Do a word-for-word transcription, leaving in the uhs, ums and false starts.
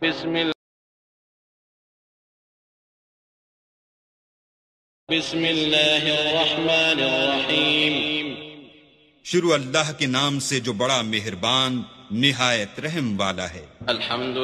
बिस्मिल्लाह बिस्मिल्लाहिर्रहमानिर्रहीम। शुरू अल्लाह के नाम से जो बड़ा मेहरबान निहायत रहम वाला है। अल्हम्दुलिल्लाह